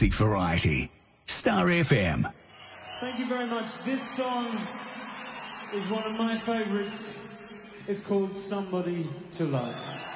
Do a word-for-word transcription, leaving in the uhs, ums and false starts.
music variety. Star F M. Thank you very much. This song is one of my favourites. It's called Somebody to Love.